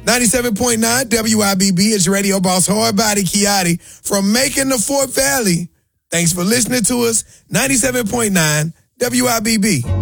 97.9 WIBB is your radio boss, Hardbody Kiati from Macon to Fort Valley. Thanks for listening to us. 97.9 WIBB.